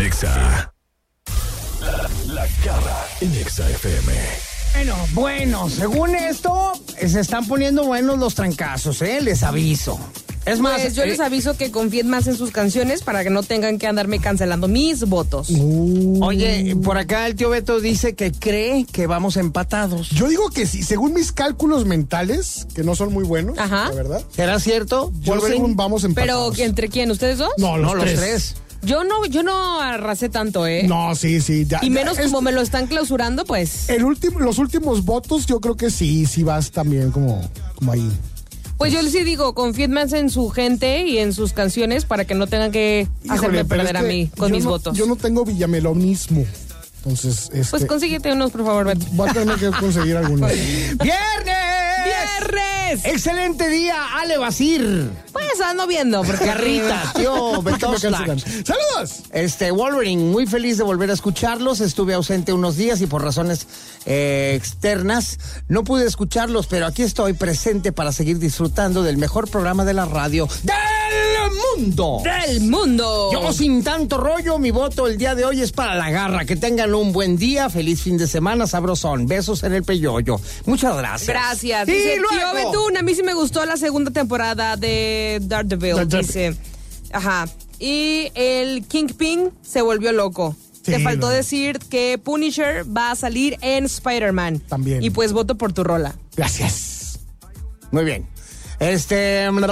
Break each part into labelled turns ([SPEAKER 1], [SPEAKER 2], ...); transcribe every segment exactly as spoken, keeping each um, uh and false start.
[SPEAKER 1] Exa. La, la Garra en Exa F M.
[SPEAKER 2] Bueno, bueno, según esto, se están poniendo buenos los trancazos, ¿eh? Les aviso. Es más,
[SPEAKER 3] pues yo
[SPEAKER 2] eh,
[SPEAKER 3] les aviso que confíen más en sus canciones para que no tengan que andarme cancelando mis votos.
[SPEAKER 2] Uh, oye, por acá el tío Beto dice que cree que vamos empatados.
[SPEAKER 4] Yo digo que sí, según mis cálculos mentales, que no son muy buenos,
[SPEAKER 3] Ajá.
[SPEAKER 4] la verdad.
[SPEAKER 2] ¿Será cierto?
[SPEAKER 4] Yo según vamos empatados.
[SPEAKER 3] Pero ¿entre quién? ¿Ustedes dos?
[SPEAKER 4] No, los,
[SPEAKER 2] No,
[SPEAKER 4] tres.
[SPEAKER 2] los tres.
[SPEAKER 3] Yo no, yo no arrasé tanto, ¿eh?
[SPEAKER 4] No, sí, sí. Ya,
[SPEAKER 3] y menos
[SPEAKER 4] ya,
[SPEAKER 3] como
[SPEAKER 4] es,
[SPEAKER 3] me lo están clausurando, pues.
[SPEAKER 4] El último, los últimos votos, yo creo que sí, sí vas también como, como ahí.
[SPEAKER 3] Pues yo sí digo, confíen más en su gente y en sus canciones para que no tengan que
[SPEAKER 4] Híjole,
[SPEAKER 3] hacerme
[SPEAKER 4] pero
[SPEAKER 3] perder
[SPEAKER 4] es
[SPEAKER 3] a
[SPEAKER 4] que
[SPEAKER 3] mí con
[SPEAKER 4] yo
[SPEAKER 3] mis
[SPEAKER 4] no,
[SPEAKER 3] votos.
[SPEAKER 4] Yo no tengo villamelonismo. Entonces, este,
[SPEAKER 3] Pues consíguete unos, por favor, Beto.
[SPEAKER 4] voy a tener que conseguir algunos.
[SPEAKER 2] ¡Viernes!
[SPEAKER 3] ¡Viernes!
[SPEAKER 2] Excelente día, Ale Basir.
[SPEAKER 3] Pues ando viendo, porque
[SPEAKER 2] Carrita, tío
[SPEAKER 4] Me
[SPEAKER 2] Betoslack.
[SPEAKER 4] cancelan. ¡Saludos!
[SPEAKER 2] Este, Wolverine, muy feliz de volver a escucharlos. Estuve ausente unos días y por razones eh, externas no pude escucharlos, pero aquí estoy presente para seguir disfrutando del mejor programa de la radio del mundo.
[SPEAKER 3] ¡Del mundo!
[SPEAKER 2] Yo sin tanto rollo, mi voto el día de hoy es para la Garra. Que tengan un buen día, feliz fin de semana, sabrosón. Besos en el peyoyo. Muchas gracias.
[SPEAKER 3] Gracias.
[SPEAKER 2] Y
[SPEAKER 3] Dice,
[SPEAKER 2] luego,
[SPEAKER 3] tío Betún, a mí sí me gustó la segunda temporada de Daredevil.
[SPEAKER 4] Daredevil.
[SPEAKER 3] Dice, ajá. Y el Kingpin se volvió loco.
[SPEAKER 4] Sí,
[SPEAKER 3] Te faltó
[SPEAKER 4] no.
[SPEAKER 3] decir que Punisher va a salir en Spider-Man.
[SPEAKER 4] También.
[SPEAKER 3] Y pues voto por tu rola.
[SPEAKER 4] Gracias.
[SPEAKER 2] Muy bien. Este.
[SPEAKER 3] Hello,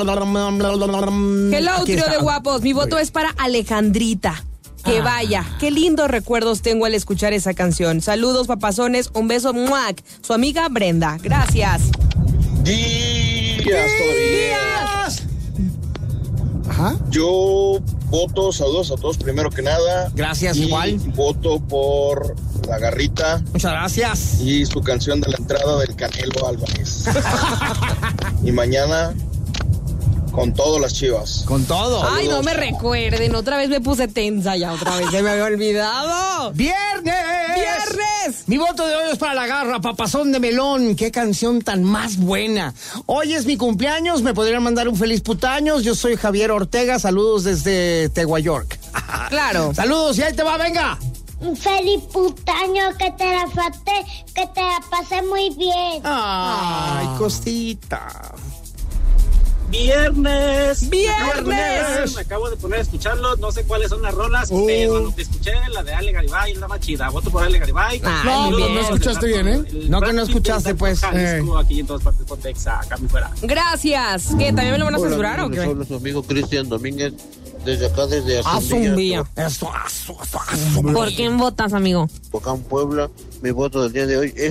[SPEAKER 2] Aquí
[SPEAKER 3] trío
[SPEAKER 2] está.
[SPEAKER 3] de guapos. Mi voto es para Alejandrita. Que
[SPEAKER 2] Ah.
[SPEAKER 3] vaya, qué lindos recuerdos tengo al escuchar esa canción. Saludos, papazones, un beso, muac. Su amiga Brenda. Gracias.
[SPEAKER 5] Días todavía.
[SPEAKER 2] Días.
[SPEAKER 4] Ajá.
[SPEAKER 5] Yo voto, saludos a todos primero que nada.
[SPEAKER 2] Gracias,
[SPEAKER 5] Y
[SPEAKER 2] igual.
[SPEAKER 5] voto por La Garrita
[SPEAKER 2] Muchas gracias.
[SPEAKER 5] y su canción de la entrada del Canelo Álvarez. Y mañana con todas las Chivas.
[SPEAKER 2] Con todo.
[SPEAKER 3] Ay, no me recuerden, otra vez me puse tensa ya, otra vez se me había olvidado.
[SPEAKER 2] ¡Viernes!
[SPEAKER 3] ¡Viernes!
[SPEAKER 2] Mi voto de hoy es para la Garra, Papazón de Melón. ¡Qué canción tan más buena! Hoy es mi cumpleaños, me podrían mandar un feliz putaños. Yo soy Javier Ortega, saludos desde Teguayork.
[SPEAKER 3] Claro.
[SPEAKER 2] Saludos y ahí te va, venga.
[SPEAKER 6] Un feliz putaño, que te la fate, que te la pasé muy bien.
[SPEAKER 2] Ay, cosita.
[SPEAKER 7] Viernes.
[SPEAKER 3] ¡Viernes!
[SPEAKER 7] Me acabo de poner a escucharlo, no sé cuáles son las rolas,
[SPEAKER 4] Uh.
[SPEAKER 7] pero lo que escuché, la de Ale Garibay, es la más chida. Voto por Ale Garibay.
[SPEAKER 3] Ay,
[SPEAKER 4] No,
[SPEAKER 3] muy
[SPEAKER 4] no,
[SPEAKER 3] bien.
[SPEAKER 4] no escuchaste bien, ¿eh?
[SPEAKER 7] El
[SPEAKER 2] No, que no
[SPEAKER 7] Brad Pitt
[SPEAKER 2] escuchaste,
[SPEAKER 7] de
[SPEAKER 2] pues.
[SPEAKER 7] Jalisco,
[SPEAKER 4] Eh.
[SPEAKER 7] aquí en todas partes, ponte Exa, acá mi fuera.
[SPEAKER 3] Gracias. ¿Qué? ¿También me lo van a censurar o qué?
[SPEAKER 8] Habla su amigo Cristian Domínguez desde acá, desde
[SPEAKER 3] Azumbía.
[SPEAKER 2] Eso, eso, eso, eso.
[SPEAKER 3] ¿Por quién votas, amigo?
[SPEAKER 8] Bocán, Puebla. Mi voto del día de hoy es